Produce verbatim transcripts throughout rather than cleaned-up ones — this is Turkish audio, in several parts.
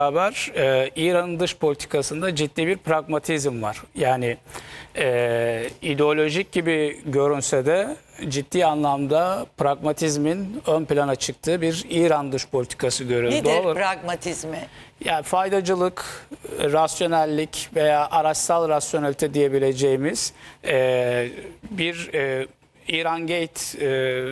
beraber e, İran'ın dış politikasında ciddi bir pragmatizm var. Yani e, ideolojik gibi görünse de ciddi anlamda pragmatizmin ön plana çıktığı bir İran dış politikası görüyoruz. Nedir Doğal olarak, pragmatizmi? yani faydacılık, rasyonellik veya araçsal rasyonelite diyebileceğimiz e, bir e, İran Gate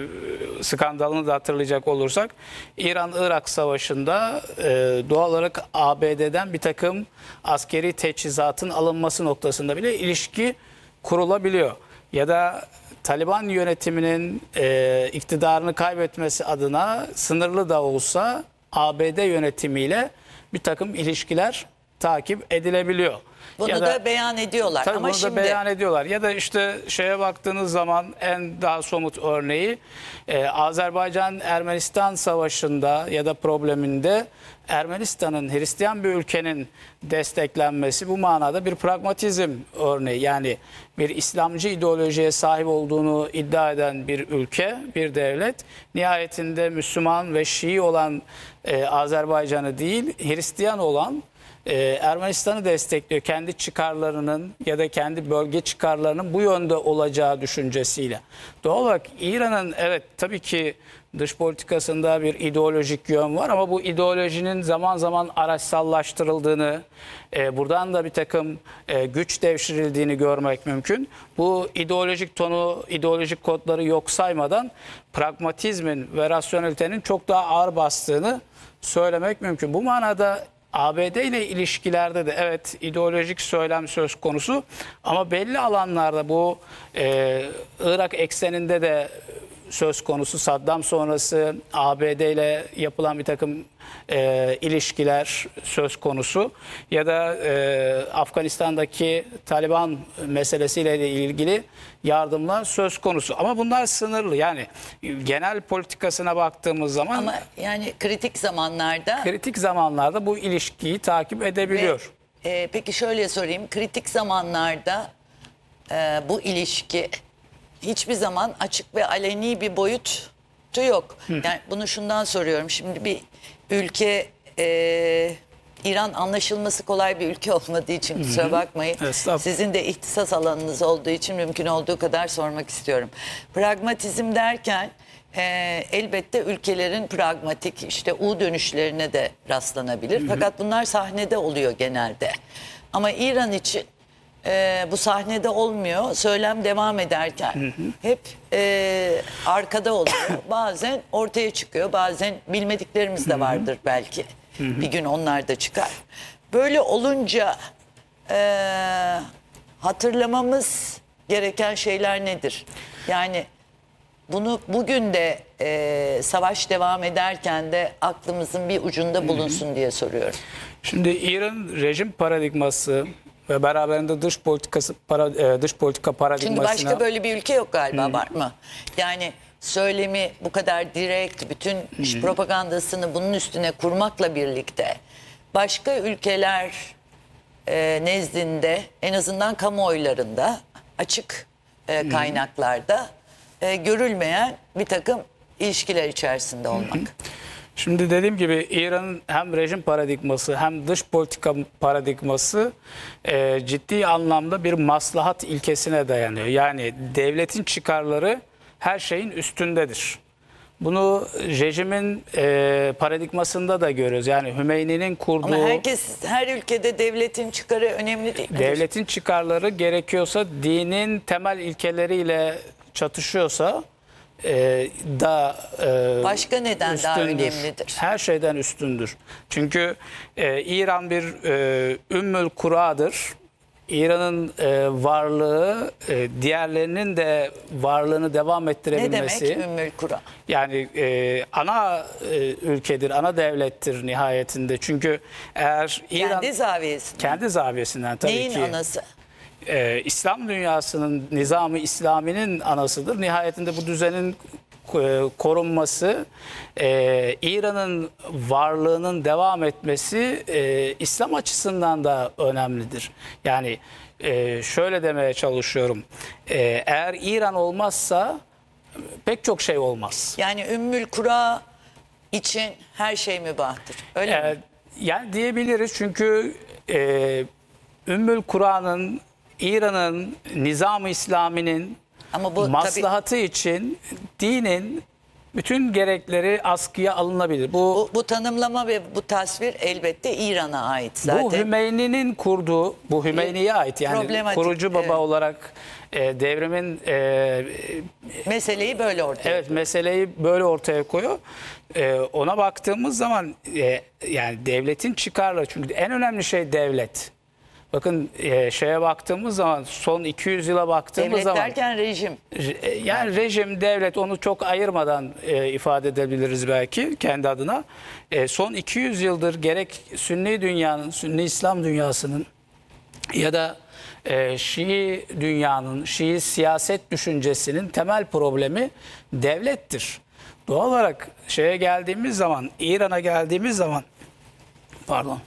e, skandalını da hatırlayacak olursak, İran-Irak Savaşı'nda e, doğal olarak A B D'den bir takım askeri teçhizatın alınması noktasında bile ilişki kurulabiliyor. Ya da Taliban yönetiminin e, iktidarını kaybetmesi adına sınırlı da olsa A B D yönetimiyle bir takım ilişkiler takip edilebiliyor. Bunu Ya da, beyan ediyorlar. Tabii Ama bunu şimdi da beyan ediyorlar. Ya da işte şeye baktığınız zaman en daha somut örneği e, Azerbaycan-Ermenistan savaşında ya da probleminde Ermenistan'ın Hristiyan bir ülkenin desteklenmesi bu manada bir pragmatizm örneği. Yani bir İslamcı ideolojiye sahip olduğunu iddia eden bir ülke, bir devlet nihayetinde Müslüman ve Şii olan e, Azerbaycan'ı değil, Hristiyan olan Ee, Ermenistan'ı destekliyor. Kendi çıkarlarının ya da kendi bölge çıkarlarının bu yönde olacağı düşüncesiyle. Doğal olarak İran'ın evet tabii ki dış politikasında bir ideolojik yön var ama bu ideolojinin zaman zaman araçsallaştırıldığını, e, buradan da bir takım e, güç devşirildiğini görmek mümkün. Bu ideolojik tonu, ideolojik kodları yok saymadan pragmatizmin ve rasyonelitenin çok daha ağır bastığını söylemek mümkün. Bu manada A B D ile ilişkilerde de evet ideolojik söylem söz konusu ama belli alanlarda bu e, Irak ekseninde de söz konusu. Saddam sonrası A B D ile yapılan bir takım e, ilişkiler söz konusu ya da e, Afganistan'daki Taliban meselesiyle de ilgili yardımlar söz konusu. Ama bunlar sınırlı. Yani genel politikasına baktığımız zaman ama yani kritik zamanlarda kritik zamanlarda bu ilişkiyi takip edebiliyor. ve, e, peki şöyle sorayım. Kritik zamanlarda e, bu ilişki hiçbir zaman açık ve aleni bir boyutu yok. Yani bunu şundan soruyorum. Şimdi bir ülke e, İran anlaşılması kolay bir ülke olmadığı için kusura bakmayın. Sizin de ihtisas alanınız olduğu için mümkün olduğu kadar sormak istiyorum. Pragmatizm derken e, elbette ülkelerin pragmatik işte U dönüşlerine de rastlanabilir. Hı hı. Fakat bunlar sahnede oluyor genelde. Ama İran için Ee, bu sahnede olmuyor. Söylem devam ederken hı hı. hep e, arkada oluyor. Bazen ortaya çıkıyor. Bazen bilmediklerimiz de vardır hı hı. belki. Hı hı. Bir gün onlar da çıkar. Böyle olunca e, hatırlamamız gereken şeyler nedir? Yani bunu bugün de e, savaş devam ederken de aklımızın bir ucunda bulunsun hı hı. diye soruyorum. Şimdi İran rejim paradigması ve beraberinde dış politikası para, dış politika paradigmasına... Şimdi başka böyle bir ülke yok galiba hmm. var mı? Yani söylemi bu kadar direkt, bütün hmm. propagandasını bunun üstüne kurmakla birlikte başka ülkeler e, nezdinde en azından kamuoylarında açık e, hmm. kaynaklarda e, görülmeyen bir takım ilişkiler içerisinde olmak. Hmm. Şimdi dediğim gibi İran'ın hem rejim paradigması hem dış politika paradigması e, ciddi anlamda bir maslahat ilkesine dayanıyor. Yani devletin çıkarları her şeyin üstündedir. Bunu rejimin e, paradigmasında da görüyoruz. Yani Hümeyni'nin kurduğu... Ama herkes, her ülkede devletin çıkarı önemli değil mi? Devletin çıkarları gerekiyorsa dinin temel ilkeleriyle çatışıyorsa... Ee, da e, başka neden üstündür. Daha önemlidir? Her şeyden üstündür. Çünkü e, İran bir e, Ümmül Kura'dır. İran'ın e, varlığı e, diğerlerinin de varlığını devam ettirebilmesi. Ne demek Ümmül Kura? Yani e, ana e, ülkedir, ana devlettir nihayetinde. Çünkü eğer İran kendi zaviyesinden. Kendi zaviyesinden tabii Neyin ki. Neyin anası? Ee, İslam dünyasının, nizam-ı İslami'nin anasıdır. Nihayetinde bu düzenin e, korunması, e, İran'ın varlığının devam etmesi e, İslam açısından da önemlidir. Yani e, şöyle demeye çalışıyorum. E, eğer İran olmazsa pek çok şey olmaz. Yani Ümmül Kura için her şey mübahtır. Öyle e, mi? Yani diyebiliriz çünkü e, Ümmül Kur'an'ın, İran'ın, Nizam-ı İslami'nin Ama bu maslahatı için dinin bütün gerekleri askıya alınabilir. Bu Bu, bu tanımlama ve bu tasvir elbette İran'a ait zaten. bu Hümeyni'nin kurduğu, bu Hümeyni'ye ait yani Problematik, kurucu baba evet. olarak e, devrimin e, Meseleyi böyle ortaya. evet meseleyi böyle ortaya koyuyor. E, ona baktığımız zaman e, yani devletin çıkarları, çünkü en önemli şey devlet. Bakın e, şeye baktığımız zaman, son iki yüz yıla baktığımız Devlet zaman derken rejim. Re- yani rejim, devlet, onu çok ayırmadan e, ifade edebiliriz belki kendi adına. E, son iki yüz yıldır gerek Sünni dünyanın, Sünni İslam dünyasının ya da e, Şii dünyanın, Şii siyaset düşüncesinin temel problemi devlettir. Doğal olarak şeye geldiğimiz zaman, İran'a geldiğimiz zaman, pardon.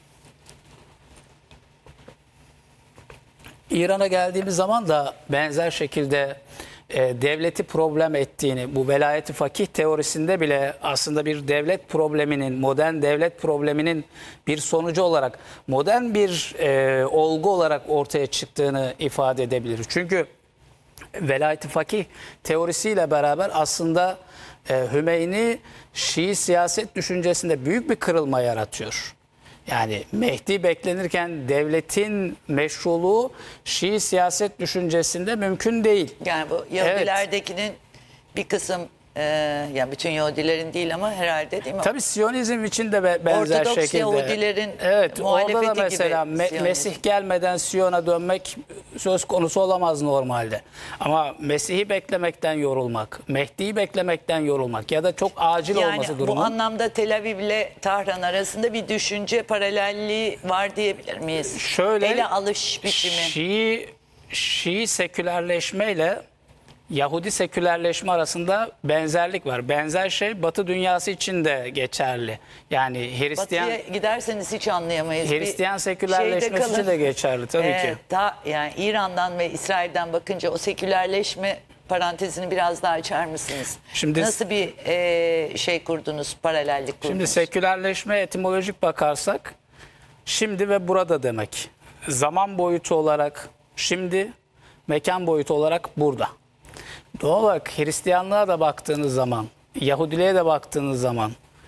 İran'a geldiğimiz zaman da benzer şekilde e, devleti problem ettiğini, bu velayeti fakih teorisinde bile aslında bir devlet probleminin, modern devlet probleminin bir sonucu olarak, modern bir e, olgu olarak ortaya çıktığını ifade edebiliriz. Çünkü velayeti fakih teorisiyle beraber aslında e, Hümeyni Şii siyaset düşüncesinde büyük bir kırılma yaratıyor. Yani Mehdi beklenirken devletin meşruluğu Şii siyaset düşüncesinde mümkün değil. Yani bu Yahudilerdekinin bir kısım e, yani bütün Yahudilerin değil ama herhalde değil mi? Tabii Siyonizm için de be- benzer Ortodoks şekilde. Yahudilerin evet, orada da muhalefeti mesela gibi Me- Siyonizm. Mesih gelmeden Siyon'a dönmek söz konusu olamaz normalde. Ama Mesih'i beklemekten yorulmak, Mehdi'yi beklemekten yorulmak ya da çok acil Yani olması bu durumu. anlamda Tel Aviv ile Tahran arasında bir düşünce paralelliği var diyebilir miyiz? Şöyle, ele alış biçimi. Şii, Şii sekülerleşmeyle Yahudi sekülerleşme arasında benzerlik var. Benzer şey Batı dünyası için de geçerli. Yani Hristiyan Batı'ya giderseniz hiç anlayamayız. Bir Hristiyan şeyde sekülerleşmesi için kalın. de geçerli tabii Ee, ki. Ta, yani İran'dan ve İsrail'den bakınca o sekülerleşme parantezini biraz daha açar mısınız? Şimdi- Nasıl bir e, şey kurdunuz, paralellik kurdunuz? Şimdi sekülerleşme etimolojik bakarsak şimdi ve burada demek. Zaman boyutu olarak şimdi, mekan boyutu olarak burada. Doğal olarak Hristiyanlığa da baktığınız zaman, Yahudiliğe de baktığınız zaman,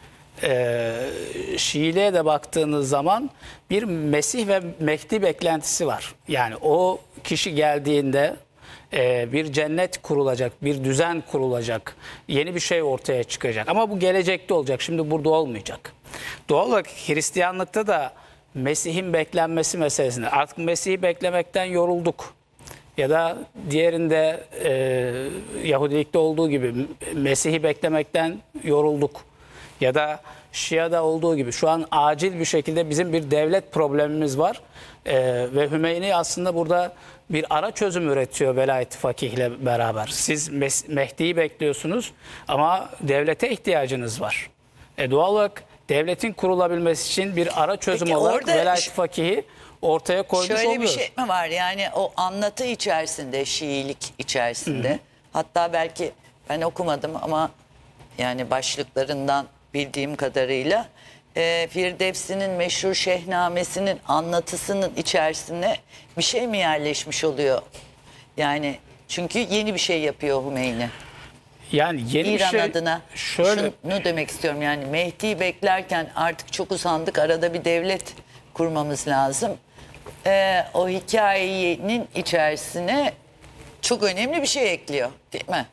e, Şiiliğe de baktığınız zaman bir Mesih ve Mehdi beklentisi var. Yani o kişi geldiğinde e, bir cennet kurulacak, bir düzen kurulacak, yeni bir şey ortaya çıkacak. Ama bu gelecekte olacak, şimdi burada olmayacak. Doğal olarak Hristiyanlıkta da Mesih'in beklenmesi meselesinde artık Mesih'i beklemekten yorulduk. Ya da diğerinde e, Yahudilikte olduğu gibi Mesih'i beklemekten yorulduk. Ya da Şia'da olduğu gibi şu an acil bir şekilde bizim bir devlet problemimiz var. E, ve Hümeyni aslında burada bir ara çözüm üretiyor velayet-i fakih ile beraber. Siz Mes- Mehdi'yi bekliyorsunuz ama devlete ihtiyacınız var. E, doğal olarak devletin kurulabilmesi için bir ara çözüm Peki olarak orada velayet-i fakihi ortaya koymuş Şöyle oluyoruz. bir şey mi var yani o anlatı içerisinde, Şiilik içerisinde, hı hı. hatta belki ben okumadım ama yani başlıklarından bildiğim kadarıyla e, Firdevsi'nin meşhur Şehnamesi'nin anlatısının içerisine bir şey mi yerleşmiş oluyor? Yani çünkü yeni bir şey yapıyor Hümeyni. Yani yeni İran bir şey, adına şöyle, şunu demek istiyorum, yani Mehdi'yi beklerken artık çok usandık, arada bir devlet kurmamız lazım. Ee, o hikayenin içerisine çok önemli bir şey ekliyor değil mi?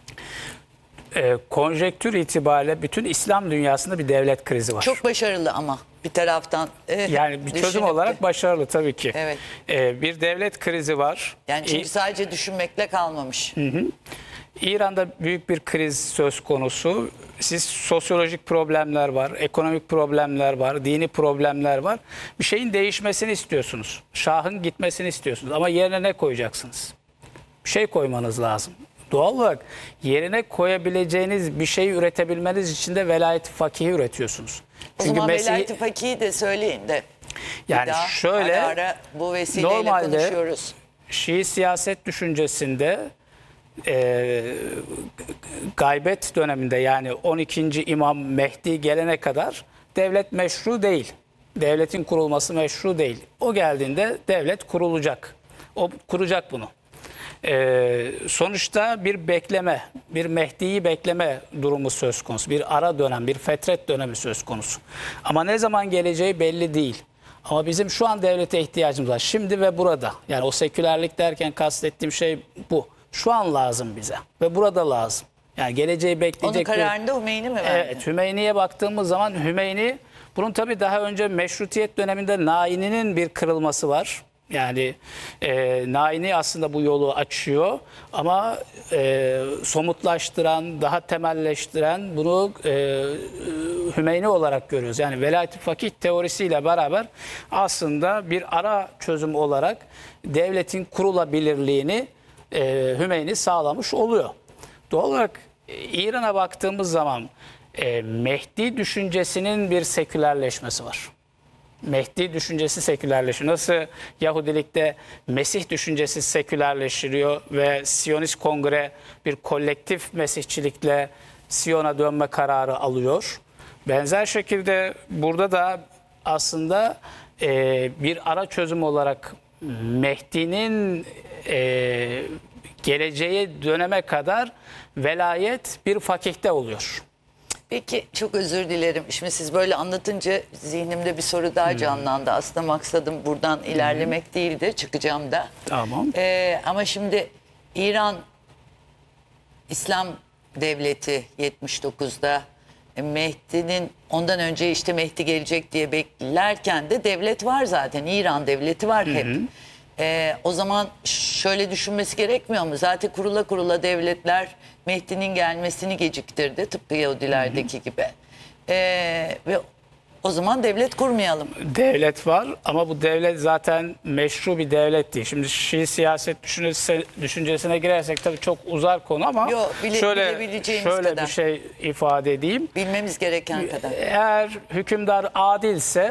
e, konjektür itibariyle bütün İslam dünyasında bir devlet krizi var. Çok başarılı ama bir taraftan. e, Yani bir çözüm düşünüp de. olarak başarılı tabii ki. Evet. E, bir devlet krizi var. Yani çünkü İ- sadece düşünmekle kalmamış. İran'da büyük bir kriz söz konusu. Siz sosyolojik problemler var, ekonomik problemler var, dini problemler var. Bir şeyin değişmesini istiyorsunuz. Şahın gitmesini istiyorsunuz. Ama yerine ne koyacaksınız? Bir şey koymanız lazım. Doğal olarak yerine koyabileceğiniz bir şey üretebilmeniz için de velayet-i fakihi üretiyorsunuz. O Çünkü zaman Mesih- velayet-i fakihi de söyleyin de. Bir Yani daha şöyle, ara ara bu vesileyle normalde konuşuyoruz. Şii siyaset düşüncesinde e, gaybet döneminde, yani on ikinci İmam Mehdi gelene kadar devlet meşru değil. Devletin kurulması meşru değil. O geldiğinde devlet kurulacak. O kuracak bunu. Ee, sonuçta bir bekleme, bir Mehdi'yi bekleme durumu söz konusu. Bir ara dönem, bir fetret dönemi söz konusu. Ama ne zaman geleceği belli değil. Ama bizim şu an devlete ihtiyacımız var. Şimdi ve burada. Yani o sekülerlik derken kastettiğim şey bu. Şu an lazım bize ve burada lazım. Yani geleceği bekleyecek. Onun kararında Hümeyni mi verdi? Evet, Hümeyni'ye baktığımız zaman Hümeyni, bunun tabii daha önce meşrutiyet döneminde Naini'nin bir kırılması var. Yani e, Naini aslında bu yolu açıyor ama e, somutlaştıran, daha temelleştiren bunu e, Hümeyni olarak görüyoruz. Yani velayet-i fakih teorisiyle beraber aslında bir ara çözüm olarak devletin kurulabilirliğini e, Hümeyni sağlamış oluyor. Doğal olarak e, İran'a baktığımız zaman e, Mehdi düşüncesinin bir sekülerleşmesi var. Mehdi düşüncesi sekülerleşiyor. Nasıl Yahudilikte Mesih düşüncesi sekülerleştiriyor ve Siyonist Kongre bir kolektif Mesihçilikle Siyon'a dönme kararı alıyor. Benzer şekilde burada da aslında e, bir ara çözüm olarak Mehdi'nin e, geleceğe döneme kadar velayet bir fakihte oluyor. Peki çok özür dilerim. Şimdi siz böyle anlatınca zihnimde bir soru daha canlandı. Aslında maksadım buradan ilerlemek değildi. Çıkacağım da. Tamam. Ee, ama şimdi İran İslam Devleti yetmiş dokuzda Mehdi'nin ondan önce işte Mehdi gelecek diye beklerken de devlet var zaten. İran devleti var hep. Hı hı. Ee, o zaman şöyle düşünmesi gerekmiyor mu? Zaten kurula kurula devletler Mehdi'nin gelmesini geciktirdi. Tıpkı Yahudilerdeki hı hı. gibi. Ee, ve o zaman devlet kurmayalım. Devlet var ama bu devlet zaten meşru bir devlet değil. Şimdi Şii siyaset düşüncesi, düşüncesine girersek tabii çok uzar konu ama Yo, bile, şöyle, şöyle kadar. bir şey ifade edeyim. Bilmemiz gereken kadar. Eğer hükümdar adilse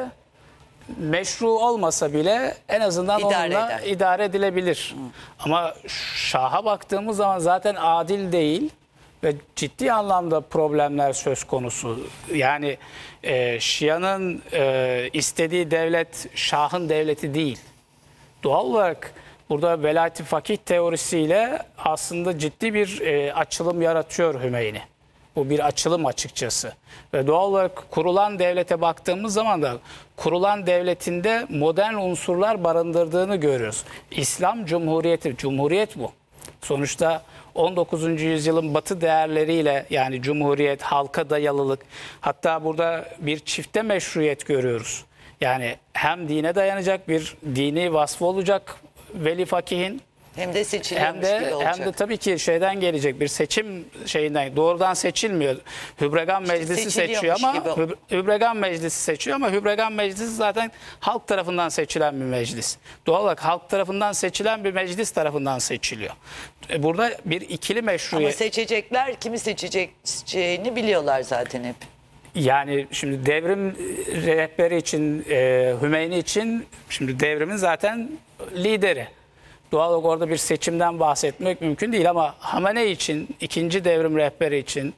meşru olmasa bile en azından İdare onunla eder. idare edilebilir. Hı. Ama Şah'a baktığımız zaman zaten adil değil ve ciddi anlamda problemler söz konusu. Yani e, Şia'nın e, istediği devlet Şah'ın devleti değil. Doğal olarak burada velayet-i fakih teorisiyle aslında ciddi bir e, açılım yaratıyor Hümeyni. Bu bir açılım açıkçası. Ve doğal olarak kurulan devlete baktığımız zaman da kurulan devletinde modern unsurlar barındırdığını görüyoruz. İslam Cumhuriyeti, Cumhuriyet bu. Sonuçta on dokuzuncu yüzyılın batı değerleriyle yani Cumhuriyet, halka dayalılık, hatta burada bir çifte meşruiyet görüyoruz. Yani hem dine dayanacak bir dini vasfı olacak veli fakihin, hem de seçiliyormuş hem de, gibi olacak. hem de tabii ki şeyden gelecek bir seçim şeyinden, doğrudan seçilmiyor. Hübregan İşte Meclisi seçiyor ama Hüb- Hübregan Meclisi seçiyor ama Hübregan Meclisi zaten halk tarafından seçilen bir meclis. Doğal olarak halk tarafından seçilen bir meclis tarafından seçiliyor. E, Burada bir ikili meşruiyet. Ama seçecekler kimi seçeceğini biliyorlar zaten hep. Yani şimdi devrim rehberi için, e, Hümeyni için şimdi devrimin zaten lideri. Doğal olarak orada bir seçimden bahsetmek mümkün değil ama Hamenei için, ikinci devrim rehberi için,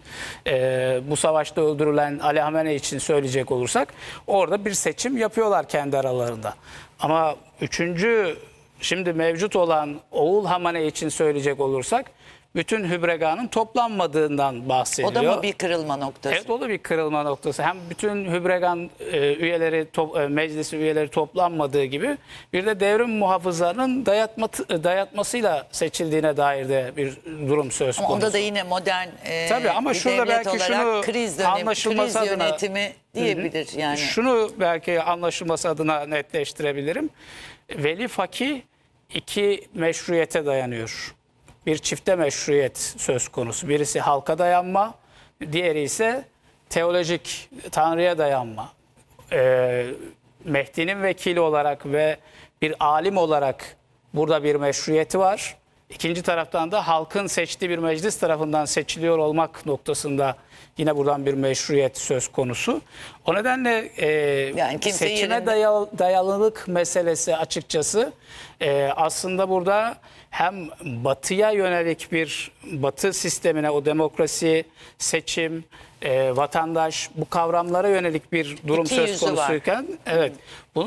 e, bu savaşta öldürülen Ali Hamenei için söyleyecek olursak orada bir seçim yapıyorlar kendi aralarında. Ama üçüncü, şimdi mevcut olan oğul Hamenei için söyleyecek olursak bütün Hübregan'ın toplanmadığından bahsediliyor. O da mı bir kırılma noktası? Evet, o da bir kırılma noktası. Hem bütün Hübregan e, üyeleri, top, e, meclisi üyeleri toplanmadığı gibi bir de devrim muhafızlarının dayatma, dayatmasıyla seçildiğine dair de bir durum söz konusu. Ama onda da yine modern e, Tabii ama bir şurada devlet belki olarak şunu kriz dönemi, anlaşılması kriz adına, yönetimi diyebilir yani. Şunu belki anlaşılması adına netleştirebilirim. Veli fakih iki meşruiyete dayanıyor. Bir çifte meşruiyet söz konusu. Birisi halka dayanma, diğeri ise teolojik, Tanrı'ya dayanma. Ee, Mehdi'nin vekili olarak ve bir alim olarak burada bir meşruiyeti var. İkinci taraftan da halkın seçtiği bir meclis tarafından seçiliyor olmak noktasında yine buradan bir meşruiyet söz konusu. O nedenle e, Yani kimse seçime yerinde- dayalı, dayalılık meselesi açıkçası e, aslında burada hem batıya yönelik bir batı sistemine, o demokrasi, seçim, e, vatandaş, bu kavramlara yönelik bir durum İki söz yüzü var. konusuyken evet, bunu